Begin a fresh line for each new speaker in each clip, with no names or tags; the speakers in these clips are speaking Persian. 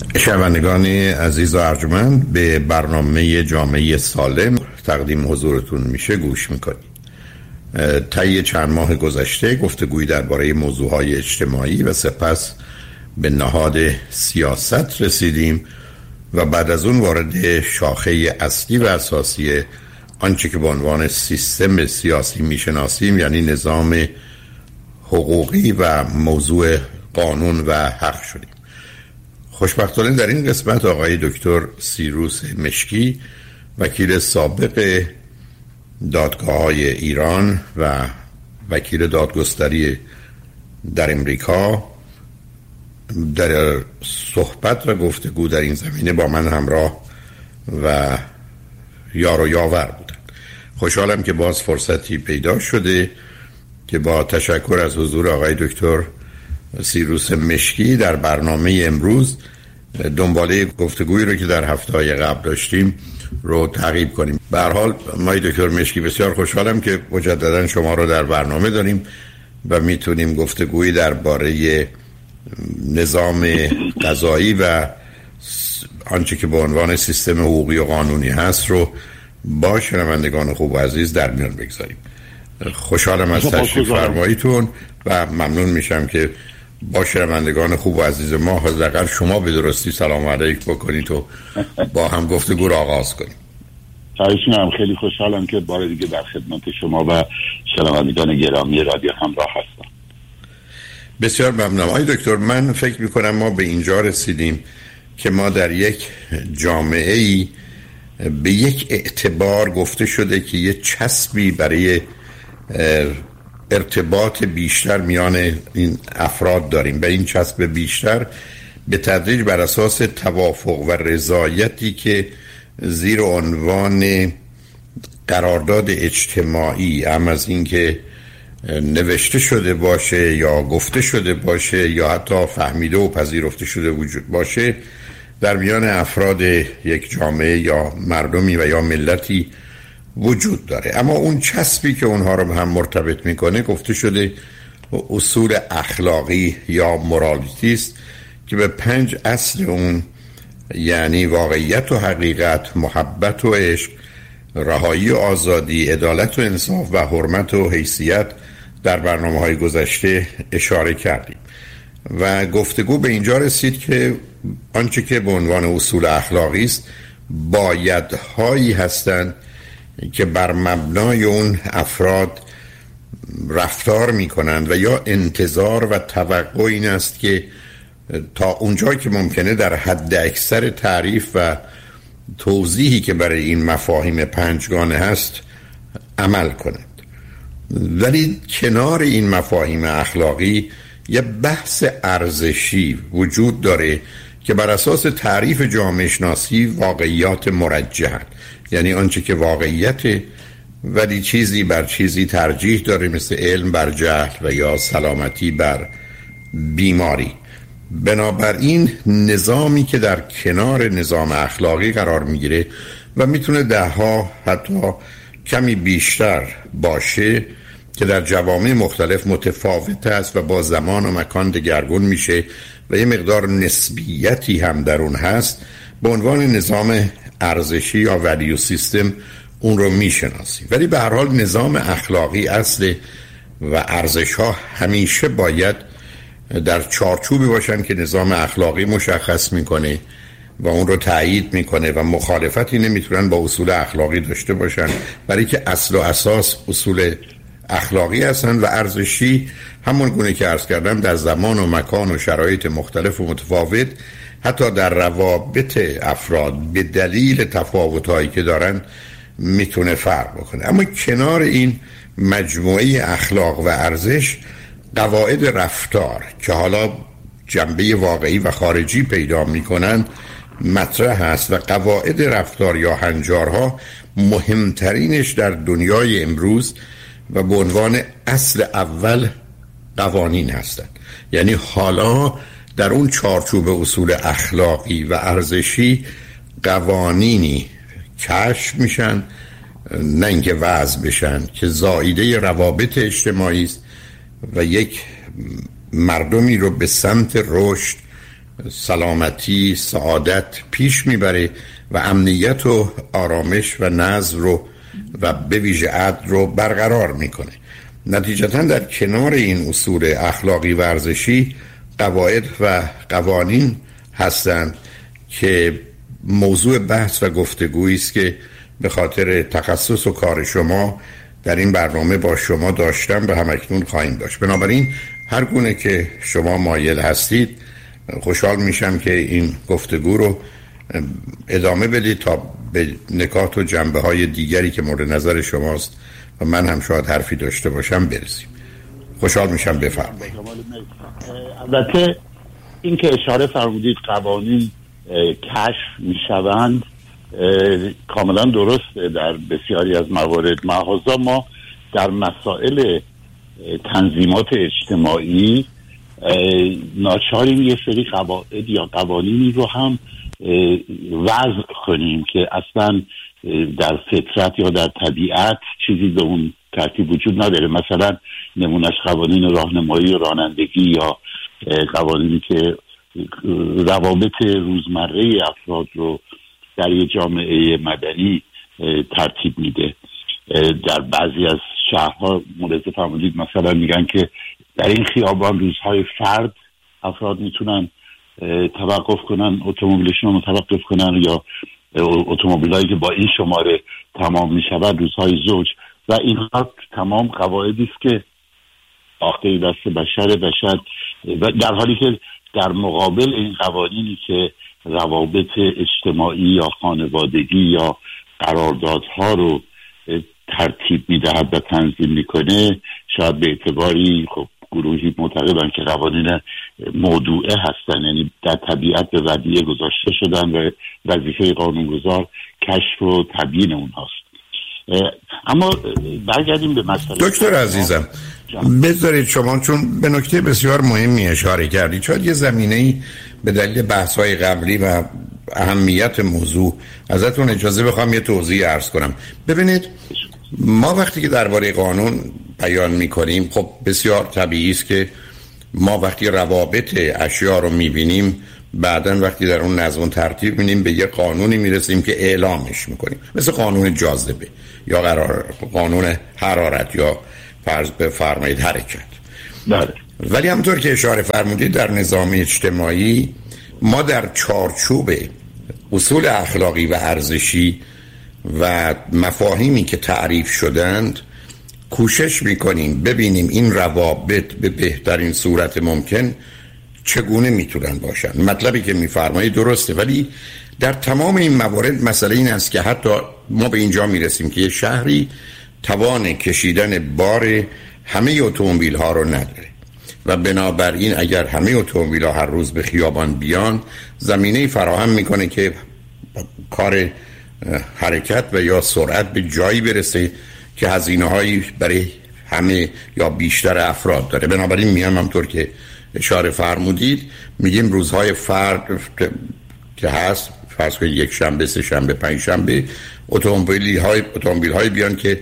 شنوندگان عزیز و ارجمند، به برنامه جامعه سالم تقدیم حضورتون میشه گوش میکنید. طی چند ماه گذشته گفتگویی درباره موضوعهای اجتماعی و سپس به نهاد سیاست رسیدیم و بعد از اون وارد شاخه اصلی و اساسی آنچه که به عنوان سیستم سیاسی میشناسیم، یعنی نظام حقوقی و موضوع قانون و حق شدیم. خوشبختانه در این قسمت آقای دکتر سیروس مشکی، وکیل سابق دادگاه‌های ایران و وکیل دادگستری در امریکا، در صحبت و گفتگو در این زمینه با من همراه و یار و یاور بودند. خوشحالم که باز فرصتی پیدا شده که با تشکر از حضور آقای دکتر سیروس مشکی در برنامه امروز دنباله گفتگویی رو که در هفته‌های قبل داشتیم رو تعقیب کنیم. به هر حال ما دکتر مشکی بسیار خوشحالم که مجددا شما رو در برنامه داریم و میتونیم گفتگویی درباره نظام قضایی و آنچه که به عنوان سیستم حقوقی و قانونی هست رو با شنوندگان خوب و عزیز در میان بگذاریم. خوشحالم از تشریف فرماییتون و ممنون میشم که با شنوندگان خوب و عزیز ما حداقل شما به درستی سلام علیک بکنید و با هم گفتگو رو آغاز کنیم.
خواهشم، خیلی خوشحالم که بار دیگه در خدمت شما و شنوندگان گرامی رادیو همراه هستم.
بسیار ممنونم. آقای دکتر، من فکر میکنم ما به اینجا رسیدیم که ما در یک جامعه‌ای به یک اعتبار گفته شده که یه چسبی برای ارتباط بیشتر میان این افراد داریم و این چسب بیشتر به تدریج بر اساس توافق و رضایتی که زیر عنوان قرارداد اجتماعی، هم از این که نوشته شده باشه یا گفته شده باشه یا حتی فهمیده و پذیرفته شده وجود باشه، در میان افراد یک جامعه یا مردمی و یا ملتی وجود داره. اما اون چسبی که اونها رو به هم مرتبط میکنه گفته شده اصول اخلاقی یا مورالیتی است که به 5 اصل اون، یعنی واقعیت و حقیقت، محبت و عشق، رهایی و آزادی، عدالت و انصاف و حرمت و حیثیت در برنامه‌های گذشته اشاره کردیم و گفتگو به اینجا رسید که آنچه که به عنوان اصول اخلاقی است بایدهایی هستند که بر مبنای اون افراد رفتار می کنند و یا انتظار و توقع این است که تا اونجایی که ممکنه در حد اکثر تعریف و توضیحی که برای این مفاهیم 5گانه هست عمل کنند. ولی کنار این مفاهیم اخلاقی یه بحث ارزشی وجود داره که بر اساس تعریف جامعه شناسی واقعیات مرجحند، یعنی آنچه که واقعیت ولی چیزی بر چیزی ترجیح داره، مثل علم بر جهل و یا سلامتی بر بیماری. بنابراین نظامی که در کنار نظام اخلاقی قرار میگیره و میتونه 10 حتی کمی بیشتر باشه که در جوامع مختلف متفاوت است و با زمان و مکان دگرگون میشه و یه مقدار نسبیتی هم در اون هست، به عنوان نظام ارزشی یا ولیو سیستم اون رو میشناسیم. ولی به هر حال نظام اخلاقی اصل و ارزش ها همیشه باید در چارچوبی باشن که نظام اخلاقی مشخص میکنه و اون رو تایید میکنه و مخالفتی نمیتونن با اصول اخلاقی داشته باشن، برای که اصل و اساس اصول اخلاقی هستن و ارزشی همون گونه که عرض کردم در زمان و مکان و شرایط مختلف و متفاوت، حتی در روابط افراد به دلیل تفاوت‌هایی که دارن میتونه فرق بکنه. اما کنار این مجموعه اخلاق و ارزش، قواعد رفتار که حالا جنبه واقعی و خارجی پیدا میکنند مطرح است و قواعد رفتار یا هنجارها مهمترینش در دنیای امروز و به عنوان اصل اول قوانین هستند. یعنی حالا در اون چارچوب اصول اخلاقی و ارزشی قوانینی کشف میشن، نه اینکه وضع بشن، که زائیده روابط اجتماعی است و یک مردمی رو به سمت رشد سلامتی، سعادت پیش میبره و امنیت و آرامش و نظم رو و به ویژه عدل رو برقرار میکنه. نتیجتا در کنار این اصول اخلاقی ورزشی قواعد و قوانین هستند که موضوع بحث و گفتگویی است که به خاطر تخصص و کار شما در این برنامه با شما داشتم و همکنون خواهیم داشت. بنابراین هر گونه که شما مایل هستید خوشحال میشم که این گفتگو رو ادامه بدید تا به نکات و جنبه های دیگری که مورد نظر شماست و من هم شاید حرفی داشته باشم برسیم. خوشحال میشم. بفرمایید.
البته این که اشاره فرمودید قوانین کشف میشوند کاملا درسته در بسیاری از موارد. محضا ما در مسائل تنظیمات اجتماعی ناچاریم یه سری قواعد یا قوانینی رو هم وضع کنیم که اصلا در فطرت یا در طبیعت چیزی به اون ترتیب وجود نداره. مثلا نمونش قوانین راهنمایی و رانندگی یا قوانینی که روابط روزمره افراد رو در یه جامعه مدنی ترتیب میده. در بعضی از شهرها مورد فرمودید مثلا میگن که در این خیابان روزهای فرد افراد میتونن توقف کنن، اتومبیلشون رو متوقف کنن، یا اتومبیلایی که با این شماره تمام میشود روزهای زوج. و اینها تمام قواعدی است که ساخته دست بشر و در حالی که در مقابل این قوانینی که روابط اجتماعی یا خانوادگی یا قراردادها رو ترتیب میدهد و تنظیم میکنه، شاید به اعتباری خب گروهی معتقدن که قوانین موضوعه هستن، یعنی در طبیعت به ودیعه گذاشته شدن و وظیفه قانونگذار کشف و تبیین اونهاست. اما برگردیم به مسئله.
دکتر عزیزم بذارید شما چون به نکته بسیار مهمی اشاره کردید، شاید یه زمینه‌ای به دلیل بحث‌های قبلی و اهمیت موضوع ازتون اجازه بخوام یه توضیح عرض کنم. ببینید ما وقتی که درباره قانون بیان می‌کنیم خب بسیار طبیعی است که ما وقتی روابط اشیا رو می‌بینیم بعداً وقتی در اون نظم ترتیب می‌بینیم به یه قانونی میرسیم که اعلامش می‌کنیم، مثل قانون جاذبه یا قانون حرارت یا فرض بفرمایید حرکت.
بله.
ولی همونطور که اشاره فرمودید در نظام اجتماعی ما در چارچوب اصول اخلاقی و ارزشی و مفاهیمی که تعریف شدند کوشش میکنیم ببینیم این روابط به بهترین صورت ممکن چگونه میتونن باشن. مطلبی که میفرمایید درسته، ولی در تمام این موارد مسئله این است که حتی ما به اینجا میرسیم که یه شهری توان کشیدن بار همه اتومبیل ها رو نداره و بنابراین اگر همه اتومبیل ها هر روز به خیابان بیان زمینه فراهم میکنه که کار حرکت و یا سرعت به جایی برسه که هزینه هایی برای همه یا بیشتر افراد داره. بنابراین میام همطور که اشاره فرمودید میگیم روزهای فرد که هست، فرض کنید یک شنبه، سه شنبه، پنج شنبه اتومبیل های بیان که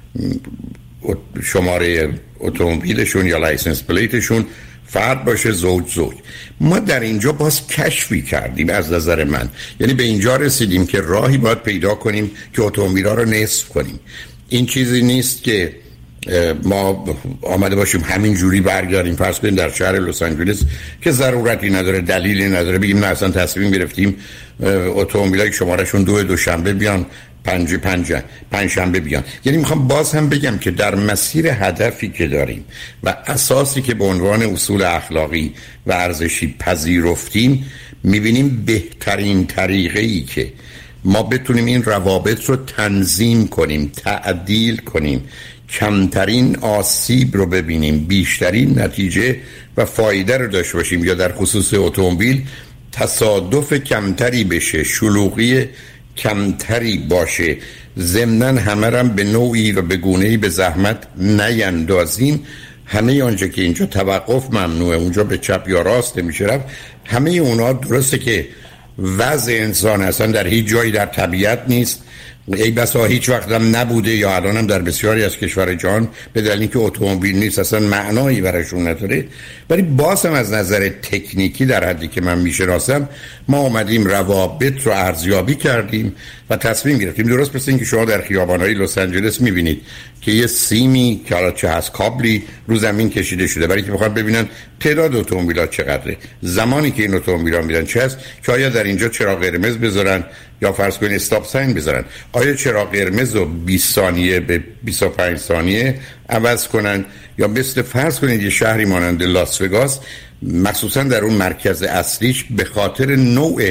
شماره اتومبیلشون یا لایسنس پلیتشون فرد باشه، زوج. ما در اینجا باز کشفی کردیم از نظر من، یعنی به اینجا رسیدیم که راهی باید پیدا کنیم که اتومبیل‌ها رو نصف کنیم. این چیزی نیست که ما آمده باشیم همین جوری برگردیم فرض کنیم در شهر لس آنجلس که ضرورتی نداره، دلیلی نداره بگیم نه اصلا تصمیم گرفتیم اتومبیلای شمارهشون دوشنبه بیان، پنج شنبه بیان. یعنی میخوام باز هم بگم که در مسیر هدفی که داریم و اساسی که به عنوان اصول اخلاقی و ارزشی پذیرفتیم میبینیم بهترین طریقه‌ای که ما بتونیم این روابط رو تنظیم کنیم، تعدیل کنیم، کمترین آسیب رو ببینیم، بیشترین نتیجه و فایده رو داشته باشیم، یا در خصوص اتومبیل تصادف کمتری بشه، شلوغی کمتری باشه، ضمناً همه رو به نوعی و به گونه‌ای به زحمت نیندازیم. همه آنجا که اینجا توقف ممنوعه، اونجا به چپ یا راست نمیشه رفت، همه اونا درسته که وضع انسان اصلا در هیچ جایی در طبیعت نیست ای بسا هیچ وقت هم نبوده یا الان هم در بسیاری از کشور جهان به دلیل اینکه اتومبیل نیست اصلا معنایی براشون نداره. ولی باز هم از نظر تکنیکی در حدی که من میشناسم ما اومدیم روابط رو ارزیابی کردیم و تصمیم گرفتیم. درست مثل اینکه شما در خیابان‌های لس آنجلس می‌بینید که یه سیمی که حالا چه هست کابلی رو زمین کشیده شده برای اینکه بخواد ببینن تعداد اتومبیل‌ها چقدره، زمانی که این اتومبیل‌ها میرن چه هست، که آیا در اینجا چراغ قرمز بذارن یا فرض کنید استاپ ساین بذارن، آیا چراغ قرمز رو 20 ثانیه به 25 ثانیه عوض کنن، یا مثل فرض کنید یه شهری مانند لاس وگاس مخصوصا در اون مرکز اصلیش به خاطر نوع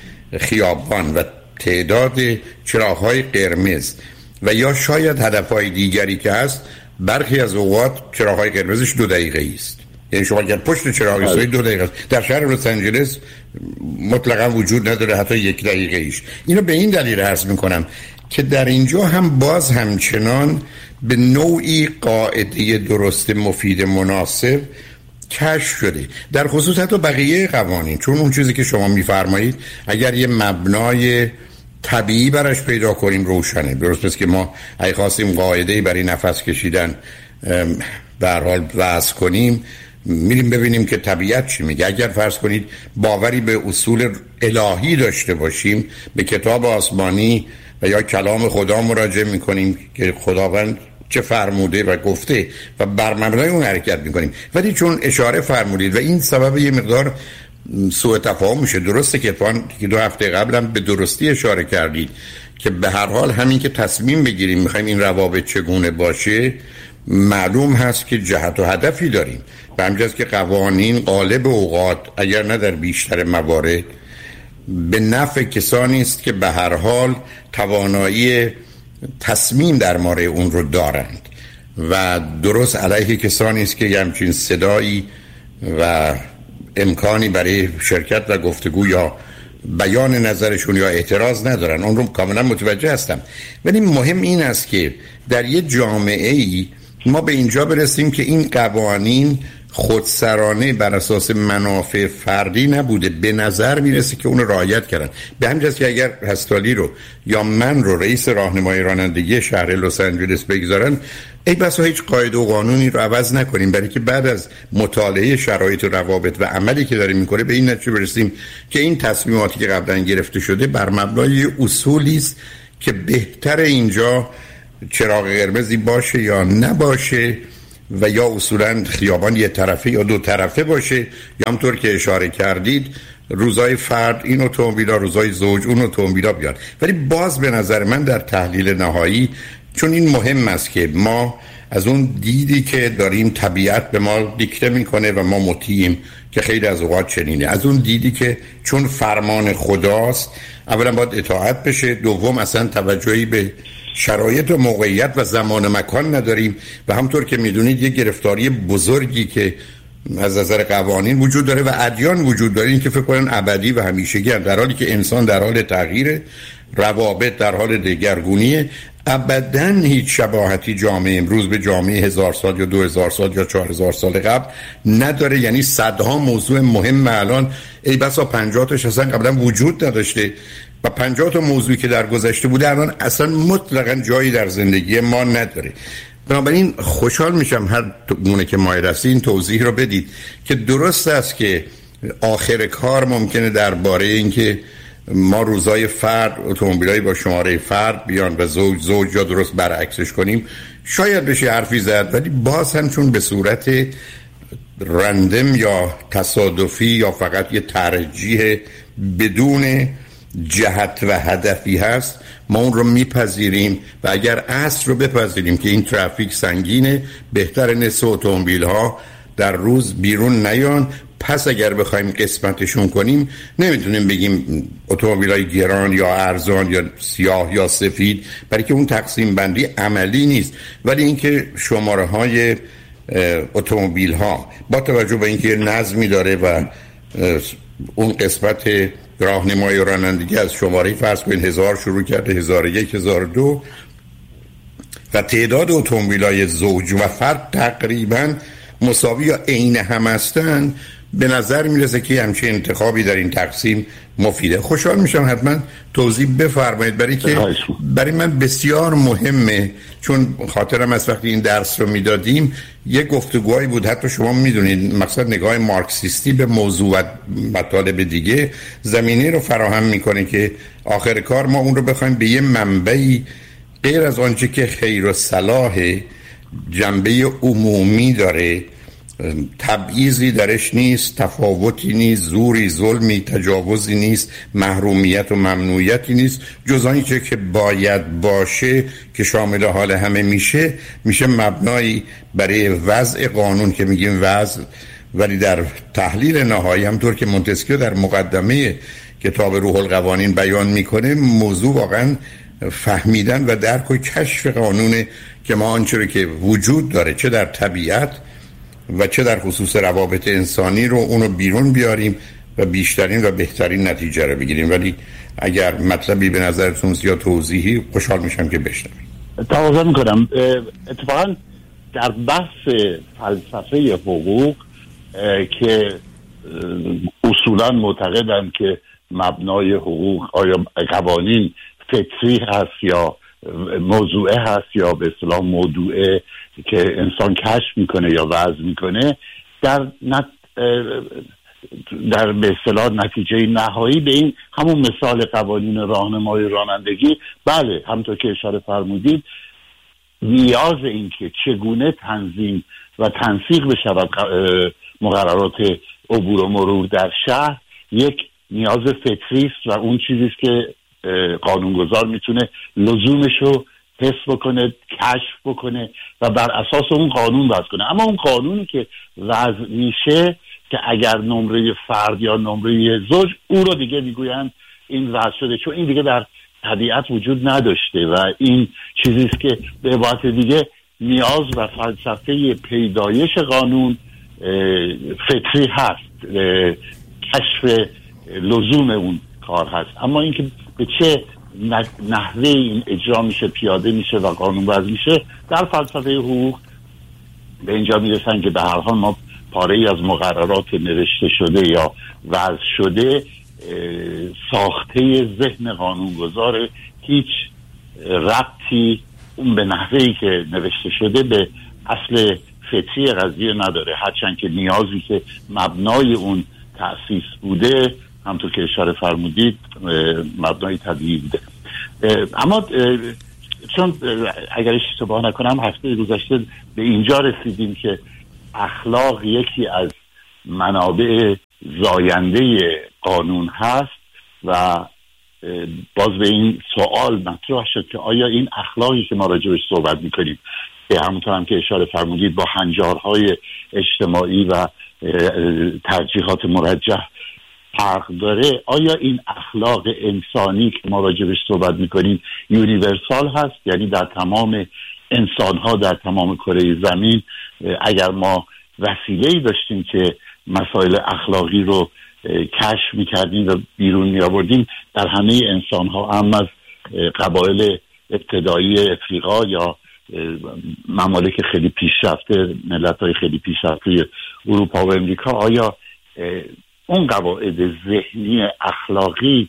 خیابان و تعداد چراغ‌های قرمز و یا شاید هدف‌های دیگری که هست، برخی از اوقات چراغ‌های قرمزش 2 دقیقه است. یعنی شما اگر پشت چراغ ایستادید 2 دقیقه است. در شهر لس آنجلس مطلقاً وجود نداره حتی 1 دقیقه ایش. اینو به این دلیل عرض می‌کنم که در اینجا هم باز همچنان به نوعی قاعده درست مفید مناسب کشف شده در خصوص حتی بقیه قوانین. چون اون چیزی که شما می‌فرمایید اگر یه مبنای طبیعی براش پیدا کنیم روشنه. درست است که ما اگه خواستیم قاعده‌ای برای نفس کشیدن به هر حال وضع کنیم میریم ببینیم که طبیعت چی میگه. اگر فرض کنید باوری به اصول الهی داشته باشیم به کتاب آسمانی و یا کلام خدا مراجعه میکنیم که خداوند چه فرموده و گفته و بر مبنای اون حرکت میکنیم. ولی چون اشاره فرمودید و این سبب یه مقدار سوء تفاهم میشه. درسته که 2 هفته قبلم به درستی اشاره کردید که به هر حال همین که تصمیم بگیریم میخوایم این روابط چگونه باشه معلوم هست که جهت و هدفی داریم. به همجاست که قوانین غالب اوقات اگر نه در بیشتر موارد به نفع کسانی است که به هر حال توانایی تصمیم در مورد اون رو دارند و درست علیه کسانی است که همچین صدایی و امکانی برای شرکت و گفتگو یا بیان نظرشون یا اعتراض ندارن. اون رو کاملا متوجه هستم. ولی مهم این است که در یه جامعه ای ما به اینجا برسیم که این قوانین خودسرانه بر اساس منافع فردی نبوده. به نظر میرسه که اون رو رعایت کردن. به همین جاست که اگر هستالی رو یا من رو رئیس راهنمای رانندگی شهر لس آنجلس بگذارن ای بسا هیچ قاعده و قانونی رو عوض نکنیم، برای که بعد از مطالعه شرایط و روابط و عملی که داریم میکنه به این نتیجه برسیم که این تصمیماتی که قبلا گرفته شده بر مبنای اصولی است که بهتر اینجا چراغ قرمزی باشه یا نباشه و یا اصولا خیابان یه طرفه یا 2 طرفه باشه، یا همطور که اشاره کردید روزای فرد این اتومبیلا، روزای زوج اون اتومبیلا بیان. ولی باز به نظر من در تحلیل نهایی چون این مهم است که ما از اون دیدی که داریم طبیعت به ما دیکته میکنه و ما مطیعیم که خیلی از اوقات چنینه، از اون دیدی که چون فرمان خداست اولا باید اطاعت بشه، دوم اصلا توجهی به شرایط و موقعیت و زمان و مکان نداریم و همطور که میدونید یک گرفتاری بزرگی که از نظر قوانین وجود داره و ادیان وجود داره این که فکر کنن ابدی و همیشگی هست، در حالی که انسان در حال تغییر، روابط در حال دگرگونیه. ابداً هیچ شباهتی جامعه امروز به جامعه 1000 سال یا 2000 سال یا 4000 سال قبل نداره. یعنی صدها موضوع مهم الان ای بسا 50 تاش اصلا قبلا وجود نداشته و 50 تا موضوعی که در گذشته بوده الان اصلا مطلقاً جایی در زندگی ما نداره. بنابراین خوشحال میشم هر گونه که مایل هستی این توضیح رو بدید که درست است که آخر کار ممکنه درباره اینکه ما روزای فرد اتومبیلایی با شماره فرد بیان و زوج یا درست برعکسش کنیم شاید بشه حرفی زد، ولی باز هم چون به صورت رندم یا تصادفی یا فقط یه ترجیح بدون جهت و هدفی هست ما اون رو میپذیریم و اگر اصل رو بپذیریم که این ترافیک سنگینه بهتر نصف اتومبیل ها در روز بیرون نیان. پس اگر بخوایم قسمتشون کنیم نمیتونیم بگیم اتومبیلای گران یا ارزان یا سیاه یا سفید، برای که اون تقسیم بندی عملی نیست. ولی اینکه شماره های اتومبیل ها با توجه به اینکه نظمی داره و اون قسمت راهنمای رانندگی از شماره فرض کنید 1000 شروع کرده 1001 1002 و تعداد اتومبیلای زوج و فرد تقریبا مساوی یا عین هم هستن، به نظر میرسه که همچین انتخابی در این تقسیم مفیده. خوشحال میشم حتما توضیح بفرمایید، برای من بسیار مهمه، چون خاطرم از وقتی این درس رو میدادیم یه گفتگوهایی بود، حتی شما میدونید مقصد نگاه مارکسیستی به موضوع و مطالب دیگه زمینه رو فراهم میکنه که آخر کار ما اون رو بخوایم به یه منبعی غیر از آنچه که خیر و صلاح جنبه عمومی داره، تبعیضی درش نیست، تفاوتی نیست، زوری، ظلمی، تجاوزی نیست، محرومیت و ممنوعیتی نیست، جز آنچه که باید باشه که شامل حال همه میشه مبنایی برای وضع قانون که میگیم وضع. ولی در تحلیل نهایی همطور که مونتسکیو در مقدمه کتاب روح القوانین بیان میکنه، موضوع واقعا فهمیدن و درک و کشف قانونه که ما آنچه رو که وجود داره چه در طبیعت و چه در خصوص روابط انسانی رو اونو بیرون بیاریم و بیشترین و بهترین نتیجه رو بگیریم. ولی اگر مطلبی به نظرتون زیاد توضیحی، خوشحال میشم که بشنوید.
تقاضا میکنم. اتفاقا در بحث فلسفه حقوق که اصولا معتقدم که مبنای حقوق آیا قوانین فطری هست یا موضوعه هست یا به اصطلاح موضوعه که انسان کشف میکنه یا وضع میکنه، در به اصطلاح نتیجه نهایی به این همون مثال قوانین راهنمای رانندگی، بله همونطور که اشاره فرمودید، نیاز این که چگونه تنظیم و تنسیق بشود مقررات عبور و مرور در شهر یک نیاز فطری است و اون چیزی است که قانونگذار میتونه لزومش رو حس بکنه، کشف بکنه و بر اساس اون قانون وضع کنه. اما اون قانونی که وضع میشه که اگر نمره فرد یا نمره زوج، او رو دیگه میگوین این وضع شده، چون این دیگه در طبیعت وجود نداشته و این چیزی است که به عبارت دیگه نیاز و فلسفه پیدایش قانون فطری هست، کشف لزوم اون کار هست. اما اینکه به چه نحوه این اجرا میشه، پیاده میشه و قانون وضع میشه، در فلسفه حقوق به اینجا میرسن که به هر حال ما پاره‌ای از مقررات نوشته شده یا وضع شده ساخته ذهن قانونگذار، هیچ ربطی اون به نحوهی که نوشته شده به اصل فطری قضیه نداره، هرچند که نیازی که مبنای اون تأسیس بوده همونطور که اشاره فرمودید مبنای طبیعی بوده. اما چون اگر اشتباه نکنم هفته گذشته به اینجا رسیدیم که اخلاق یکی از منابع زاینده قانون هست و باز به این سوال مطرح شد که آیا این اخلاقی که ما راجعش صحبت میکنیم که همونطور هم که اشاره فرمودید با هنجارهای اجتماعی و ترجیحات مرجح فرق داره، آیا این اخلاق انسانی که ما راجعش صحبت میکنیم یونیورسال هست؟ یعنی در تمام انسانها در تمام کره زمین اگر ما وسیله‌ای داشتیم که مسائل اخلاقی رو کشف میکردیم و بیرون میآوردیم، در همه انسانها، هم از قبایل ابتدایی افریقا یا ممالک خیلی پیشرفته، ملت‌های خیلی پیشرفته اروپا و امریکا، آیا اون قواعد ذهنی اخلاقی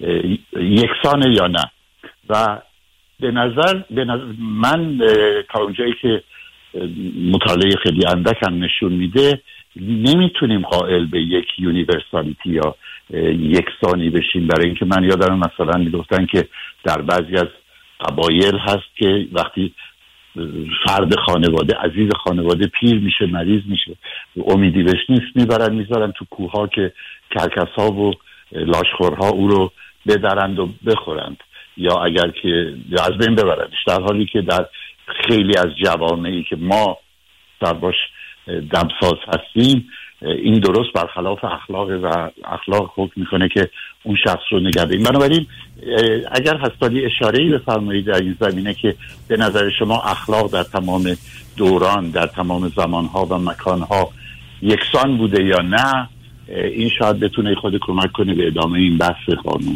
یکسانه یا نه؟ و به نظر من تا اونجایی که مطالعه خیلی اندک هم نشون میده نمیتونیم قائل به یک یونیورسالیتی یا یکسانی بشیم، برای اینکه من یادم مثلا میگفتن که در بعضی از قبایل هست که وقتی فرد خانواده، عزیز خانواده پیر میشه، مریض میشه، امیدی بهش نیست، میذارن تو کوها که کرکس‌ها و لاشخورها او رو بدرند و بخورند یا اگر که یا از بین ببرندش، در حالی که در خیلی از جوامعی که ما در باش دمساز هستیم این درست برخلاف اخلاق و اخلاق حکم میکنه که اون شخص رو نگه داریم. بنابراین اگر هستادی اشاره‌ای بفرمایید در این زمینه که به نظر شما اخلاق در تمام دوران، در تمام زمانها و مکانها یکسان بوده یا نه، این شاید بتونه خود کمک کنه به ادامه این بحث قانون.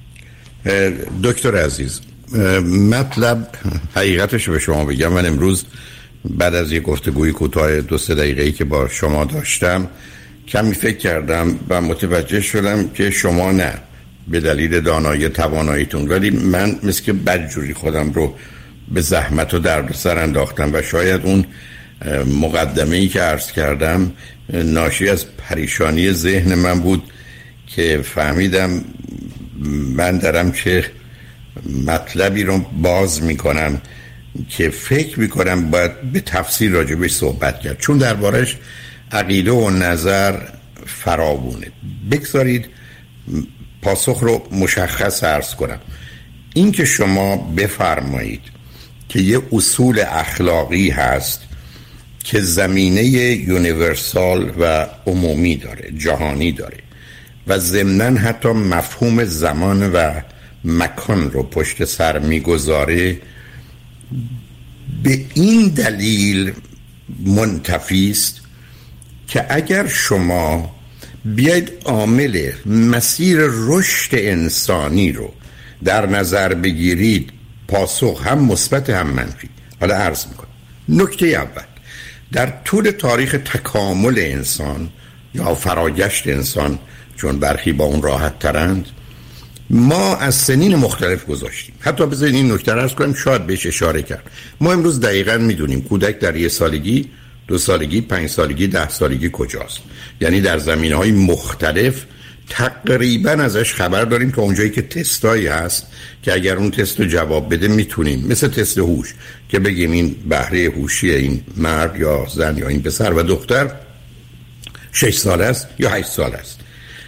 دکتر عزیز، مطلب حقیقتش به شما بگم، من امروز بعد از یک گفتگوی کوتاه 2-3 دقیقه‌ای که با شما داشتم کمی فکر کردم و متوجه شدم که شما نه، به دلیل دانایی تواناییتون، ولی من مثل که بدجوری خودم رو به زحمت و دردسر انداختم و شاید اون مقدمه‌ای که عرض کردم ناشی از پریشانی ذهن من بود که فهمیدم من دارم چه مطلبی رو باز میکنم که فکر میکنم باید به تفصیل راجبش صحبت کرد، چون دربارش عقیده و نظر فراوونه. بگذارید پاسخ رو مشخص عرض کنم. این که شما بفرمایید که یه اصول اخلاقی هست که زمینه یونیورسال و عمومی داره، جهانی داره و ضمناً حتی مفهوم زمان و مکان رو پشت سر میگذاره، به این دلیل منتفی است که اگر شما بیاید عامل مسیر رشد انسانی رو در نظر بگیرید، پاسخ هم مثبت هم منفی. حالا عرض میکنم. نکته اول، در طول تاریخ تکامل انسان یا فرایشت انسان، چون برخی با اون راحت ترند، ما از سنین مختلف گذاشتیم. حتی بذارید این نکته رو عرض کنیم، شاید بهش اشاره کرد. ما امروز دقیقاً میدونیم کودک در 1 سالگی، 2 سالگی، 5 سالگی، 10 سالگی کجاست. یعنی در زمینه‌های مختلف تقریباً ازش خبر داریم، تا اونجایی که تستایی هست که اگر اون تست رو جواب بده میتونیم، مثل تست هوش که بگیم این بهره هوشی این مرد یا زن یا این پسر و دختر 6 سال است یا 8 سال است.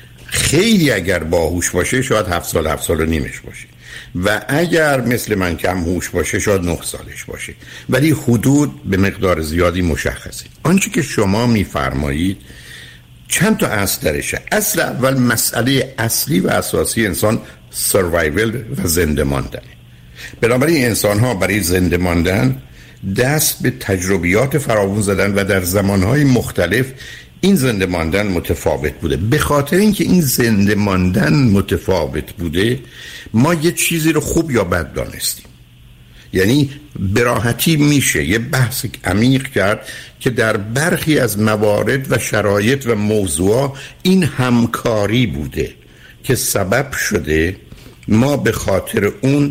خیلی اگر باهوش باشه شاید 7 سال، 7 سال و نیمش باشه و اگر مثل من کم هوش باشه شاید 9 سالش باشه، ولی حدود به مقدار زیادی مشخصه. آنچه که شما میفرمایید چند تا اصل درشه. اصل اول، مسئله اصلی و اساسی انسان سروایول و زنده ماندن. بنابراین انسان ها برای زنده ماندن دست به تجربیات فراوان زدن و در زمانهای مختلف این زنده ماندن متفاوت بوده. به خاطر اینکه این زنده ماندن متفاوت بوده، ما یه چیزی رو خوب یا بد دانستیم. یعنی به راحتی میشه یه بحث عمیق کرد که در برخی از موارد و شرایط و موضوعات این همکاری بوده که سبب شده ما به خاطر اون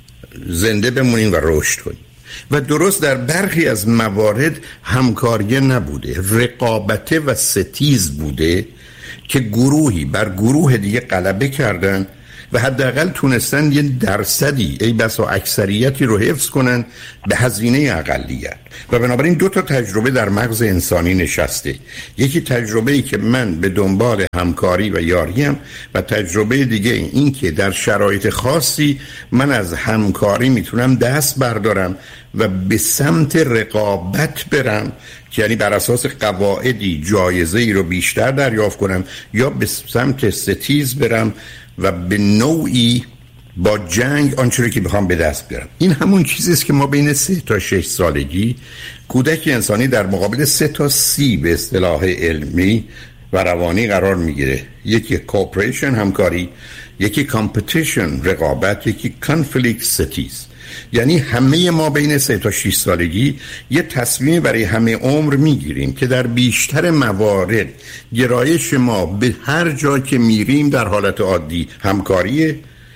زنده بمونیم و رشد کنیم، و درست در برخی از موارد همکاری نبوده، رقابت و ستیز بوده که گروهی بر گروه دیگه غلبه کردن و حداقل تونستن یه درصدی ای بسا اکثریتی رو حفظ کنن به هزینه اقلیت. و بنابراین 2 تا تجربه در مغز انسانی نشسته. یکی تجربه‌ای که من به دنبال همکاری و یاریم و تجربه دیگه این که در شرایط خاصی من از همکاری میتونم دست بردارم و به سمت رقابت برم، که یعنی بر اساس قواعدی جایزه‌ای رو بیشتر دریافت کنم، یا به سمت ستیز برم و به نوعی با جنگ آنچه رو که بخوام به دست بیارم. این همون چیزی است که ما بین 3 تا 6 سالگی کودک انسانی در مقابل 3 تا 30 به اصطلاح علمی و روانی قرار میگیره. یکی کوپریشن، همکاری، یکی کامپتیشن، رقابت، یکی کانفلیکت، ستیز. یعنی همه ما بین 3 تا 6 سالگی یه تصمیم برای همه عمر میگیریم که در بیشتر موارد گرایش ما به هر جا که میریم در حالت عادی همکاریه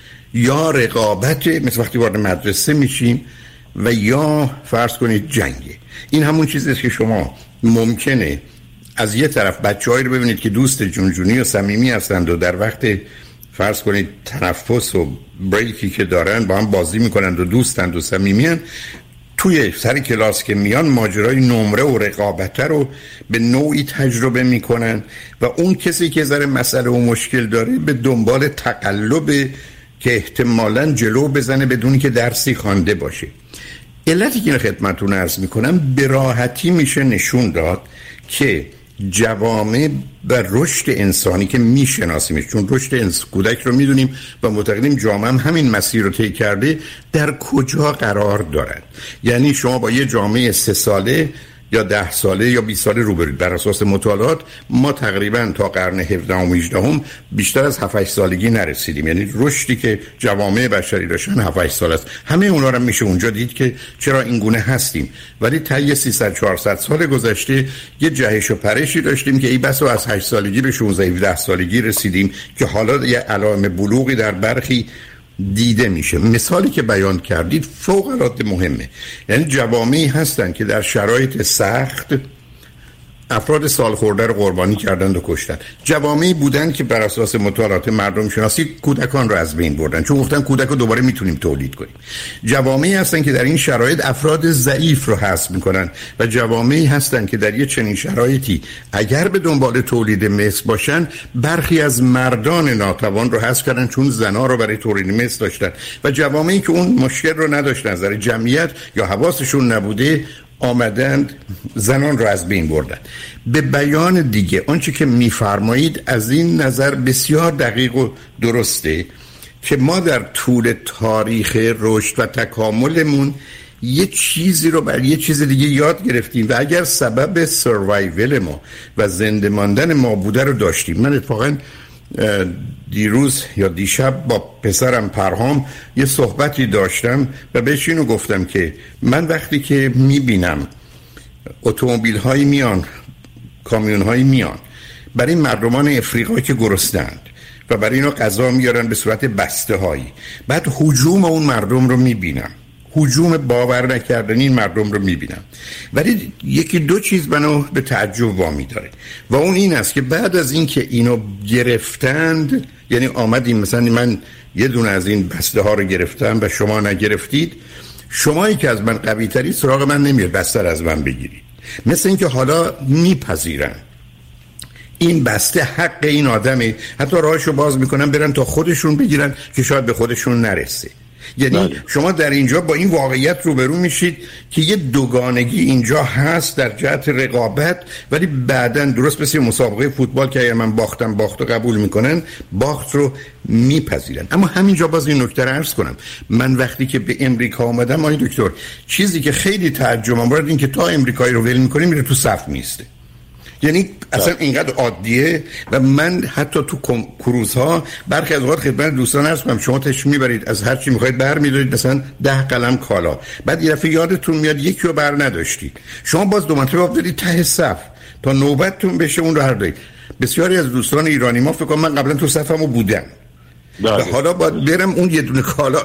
یا رقابت، مثل وقتی وارد مدرسه میشیم، و یا فرض کنید جنگه. این همون چیزیست که شما ممکنه از یه طرف بچه‌هایی رو ببینید که دوست جونجونی و صمیمی هستند و در وقت فرض کنید تنفس و بریکی که دارن با هم بازی میکنند و دوستند و صمیمیان، توی سر کلاس که میان ماجرای نمره و رقابت رو به نوعی تجربه میکنن و اون کسی که ذره مسئله و مشکل داره به دنبال تقلب که احتمالاً جلو بزنه بدون که درسی خوانده باشه. علتی که خدمتتون عرض میکنم به راحتی میشه نشون داد که جوامع و رشد انسانی که میشناسیمش، چون رشد کودک رو میدونیم و معتقدیم جامعه هم همین مسیر رو طی کرده، در کجا قرار دارد. یعنی شما با یه جامعه 3 ساله یا 10 ساله یا 20 ساله روبروید. بر اساس مطالعات ما تقریبا تا قرن 17 و 18 بیشتر از 7-8 سالگی نرسیدیم. یعنی رشدی که جوامع بشری داشتن 7-8 سال است. همه اونا رو میشه اونجا دید که چرا این گونه هستیم. ولی طی 300-400 سال گذشته یه جهش و پرشی داشتیم که ای بسا از 8 سالگی به 16-17 سالگی رسیدیم که حالا یه علائم بلوغی در برخی دیده میشه. مثالی که بیان کردید فوق العاده مهمه. یعنی جوامعی هستن که در شرایط سخت افراد سالخورده رو قربانی کردند و کشتن. جوامعی بودن که بر اساس مطالعات مردم شناسی کودکان رو از بین بردن، چون گفتن کودک رو دوباره میتونیم تولید کنیم. جوامعی هستن که در این شرایط افراد ضعیف رو حذف میکنن و جوامعی هستن که در یه چنین شرایطی اگر به دنبال تولید مثل باشن برخی از مردان ناتوان رو حذف کردن چون زنا رو برای تولید مثل داشتن و جوامعی که اون مشکل رو نداشتن، نظر جمعیت یا حواسشون نبوده، آمدند زنان رو از بین بردن. به بیان دیگه آنچه که میفرمایید از این نظر بسیار دقیق و درسته که ما در طول تاریخ رشد و تکاملمون یه چیزی رو بر یه چیز دیگه یاد گرفتیم و اگر سبب سروایول ما و زنده ماندن ما بوده رو داشتیم. من اتفاقاً دیروز یا دیشب با پسرم پرهام یه صحبتی داشتم و بهش اینو گفتم که من وقتی که میبینم اتومبیل هایی میان، کامیون هایی میان برای مردمان افریقا که گرسنند و برای اینا غذا میارن به صورت بسته هایی، بعد هجوم اون مردم رو میبینم، هجوم باور نکردنی این مردم رو میبینم، ولی یکی دو چیز منو به تعجب وامی داره و اون این است که بعد از این که اینو گرفتند، یعنی آمدیم مثلا من یه دونه از این بسته ها رو گرفتم و شما نگرفتید، شمایی که از من قوی تری سراغ من نمیاد بستر از من بگیرید. مثل این که حالا میپذیرن این بسته حق این آدمه، حتی راهشو باز میکنن برن تا خودشون بگیرن که شاید به خودشون نرسه. یعنی شما در اینجا با این واقعیت روبرو میشید که یه دوگانگی اینجا هست در جهت رقابت، ولی بعدن درست مثل مسابقه فوتبال که اگر من باختم باختو قبول میکنن، باخت رو میپذیرن. اما همینجا باز این نکته رو عرض کنم، من وقتی که به امریکا آمدم آقای دکتر، چیزی که خیلی تعجبم آورد این که تا امریکایی رو ول میکنه میره تو صف میسته. یعنی اصلا اینقدر عادیه و من حتی تو کروزها برخی از اوقات خدمت دوستان عرض کنم شما تشریف میبرید از هر چی میخواید برمی‌دارید، مثلا 10 قلم کالا، بعد یه دفعه یادتون میاد یکی رو بر نداشتید، شما باز دو مرتبه برید ته صف تا نوبتتون بشه اون رو هر دارید. بسیاری از دوستان ایرانی ما فکر کنم من قبلا تو صفمو بودم و حالا باید برم اون یه دونه کالا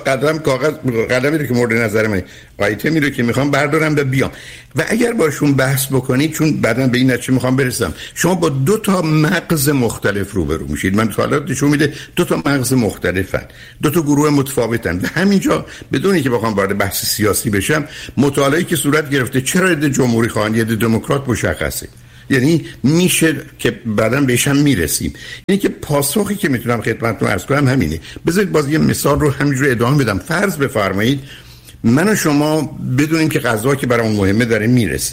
قدمی رو که مورد نظر من آیتمی رو که میخوام بردارم و بیام و اگر باشون بحث بکنید، چون بعداً به این نتیجه میخوام برسم، شما با 2 مغز مختلف روبرو میشید. من مطالعات نشون میده 2 مغز مختلفن، 2 گروه متفاوتن و همینجا بدون اینکه بخوام وارد بحث سیاسی بشم، مطالعاتی که صورت گرفته چرا عده جمهوری خواهان عده دموکرات مشخصه، یعنی میشه که بعداً بهش هم میرسیم. یعنی که پاسخی که میتونم خدمتتون عرض کنم همینه. بذارید باز یه مثال رو همینجوری ادامه بدم. فرض بفرمایید من و شما بدونیم که غذا که برامون مهمه داره میرسه،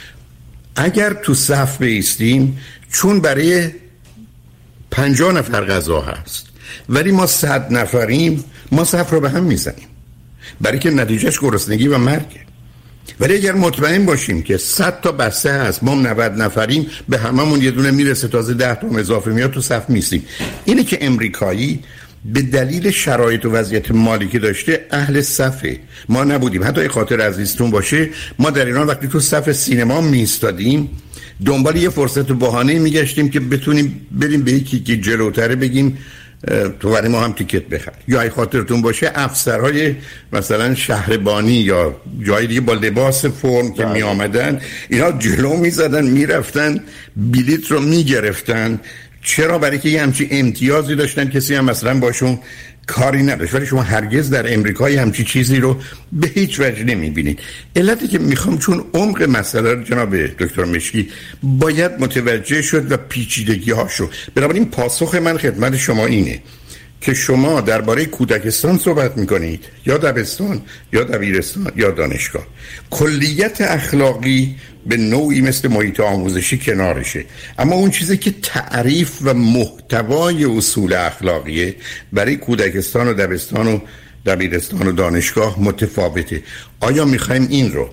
اگر تو صف بایستیم چون برای 50 نفر غذا هست ولی ما 100 نفریم، ما صف رو به هم میزنیم برای که نتیجهش گرسنگی و مرگه. ولی اگر مطمئن باشیم که 100 تا بسته هست، ما 90 نفریم، به هممون یه دونه میرسه، تازه 10 تا اضافه میاد، تو صف میستیم. اینه که امریکایی به دلیل شرایط و وضعیت مالی که داشته اهل صفه، ما نبودیم. حتی خاطر عزیزتون باشه ما در ایران وقتی تو صف سینما میستادیم دنبال یه فرصت و بهانه میگشتیم که بتونیم بریم به یکی که جلوتره بگیم تو برای ما هم تیکت بخر. یا ای خاطرتون باشه افسرهای مثلا شهربانی یا جای دیگه با لباس فرم که می آمدن اینا جلو می زدن می رفتن بلیط رو می گرفتن. چرا؟ برای که یه همچی امتیازی داشتن، کسی هم مثلا باشون کاری نداشت. ولی شما هرگز در امریکا همچی چیزی رو به هیچ وجه نمیبینید. علتی که میخوام، چون عمق مسئله رو جناب دکتر مشکی باید متوجه شد و پیچیدگی هاشو. بنابراین پاسخ من خدمت شما اینه که شما درباره کودکستان صحبت میکنید یا دبستان یا دبیرستان یا دانشگاه، کلیت اخلاقی به نوعی مثل محیط آموزشی کنارشه، اما اون چیزی که تعریف و محتوای اصول اخلاقیه برای کودکستان و دبستان و دبیرستان و دانشگاه متفاوته. آیا میخوایم این رو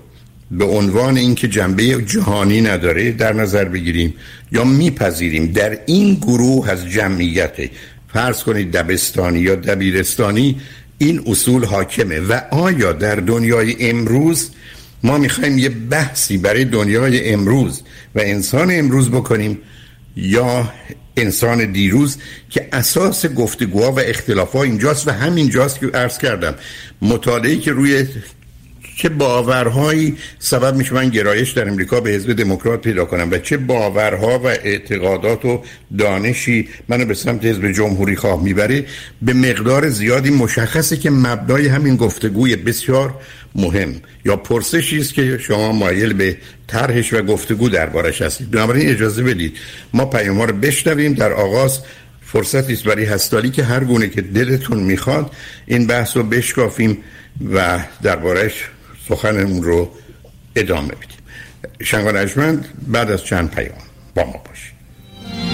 به عنوان اینکه جنبه جهانی نداره در نظر بگیریم یا میپذیریم در این گروه از جمعیت، فرض کنید دبستانی یا دبیرستانی، این اصول حاکمه و آیا در دنیای امروز ما میخوایم یه بحثی برای دنیای امروز و انسان امروز بکنیم یا انسان دیروز که اساس گفتگوها و اختلافها اینجاست و همینجاست که عرض کردم مطالعه‌ای که روی چه باورهایی سبب میشه من گرایش در امریکا به حزب دموکرات پیدا کنم و چه باورها و اعتقادات و دانشی منو به سمت حزب جمهوری خواه میبره، به مقدار زیادی مشخصه که مبنای همین گفتگوی بسیار مهم یا پرسشی است که شما مایل به طرحش و گفتگو دربارش هستید. بنابراین اجازه بدید ما پیام‌ها رو بشنویم. در آغاز فرصتی است برای هستالی که هر گونه که دلتون میخواد این بحث رو بشکافیم و دربارش سخنمون رو ادامه بدیم. شنگ و نجمند بعد از چند پیام با ما باشید.